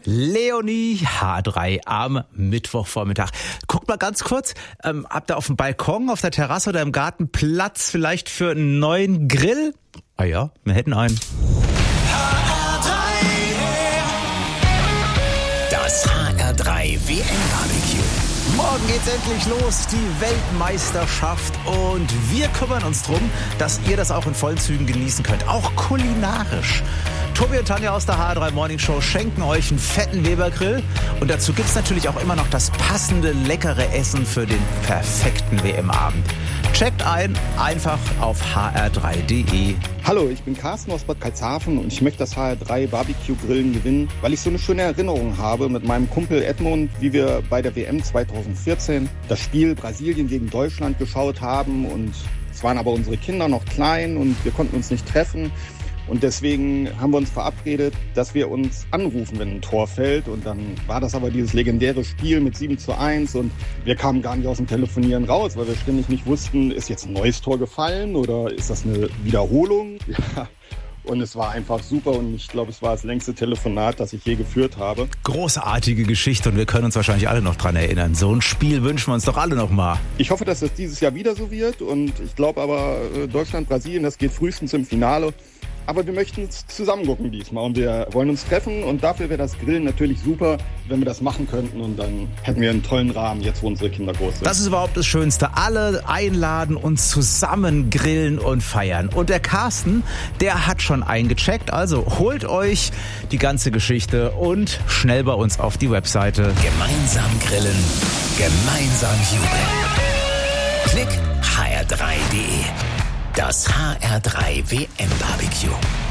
Leonie H3 am Mittwochvormittag. Guckt mal ganz kurz, habt ihr auf dem Balkon, auf der Terrasse oder im Garten Platz vielleicht für einen neuen Grill? Ah ja, wir hätten einen. Das HR3 WM-Barbecue. Morgen geht's endlich los, die Weltmeisterschaft, und wir kümmern uns drum, dass ihr das auch in vollen Zügen genießen könnt, auch kulinarisch. Tobi und Tanja aus der HR3 Morning Show schenken euch einen fetten Weber-Grill und dazu gibt's natürlich auch immer noch das passende, leckere Essen für den perfekten WM-Abend. Checkt einfach auf hr3.de. Hallo, ich bin Carsten aus Bad Karlshafen und ich möchte das HR3 Barbecue Grillen gewinnen, weil ich so eine schöne Erinnerung habe mit meinem Kumpel Edmund, wie wir bei der WM 2014 das Spiel Brasilien gegen Deutschland geschaut haben, und es waren aber unsere Kinder noch klein und wir konnten uns nicht treffen. Und deswegen haben wir uns verabredet, dass wir uns anrufen, wenn ein Tor fällt. Und dann war das aber dieses legendäre Spiel mit 7:1 und wir kamen gar nicht aus dem Telefonieren raus, weil wir ständig nicht wussten, ist jetzt ein neues Tor gefallen oder ist das eine Wiederholung? Ja. Und es war einfach super und ich glaube, es war das längste Telefonat, das ich je geführt habe. Großartige Geschichte und wir können uns wahrscheinlich alle noch dran erinnern. So ein Spiel wünschen wir uns doch alle noch mal. Ich hoffe, dass es dieses Jahr wieder so wird, und ich glaube aber, Deutschland, Brasilien, das geht frühestens im Finale. Aber wir möchten es zusammen gucken diesmal und wir wollen uns treffen, und dafür wäre das Grillen natürlich super, wenn wir das machen könnten, und dann hätten wir einen tollen Rahmen, jetzt wo unsere Kinder groß sind. Das ist überhaupt das Schönste. Alle einladen und zusammen grillen und feiern. Und der Carsten, der hat schon eingecheckt, also holt euch die ganze Geschichte und schnell bei uns auf die Webseite. Gemeinsam grillen, gemeinsam jubeln. Klick hr3.de. Das HR3 WM-Barbecue.